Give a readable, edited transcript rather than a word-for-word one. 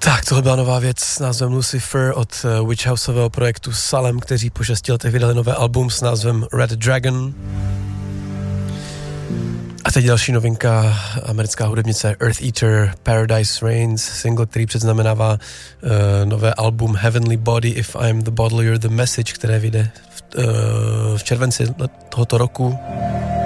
Tak, tohle byla nová věc s názvem Lucifer od Witch Houseového projektu Salem, kteří po 6 letech vydali nové album s názvem Red Dragon. A teď další novinka, americká hudebnice Earth Eater, Paradise Reigns, single, který předznamenává nové album Heavenly Body, If I'm the Bottle, You're the Message, které vyjde v červenci tohoto roku.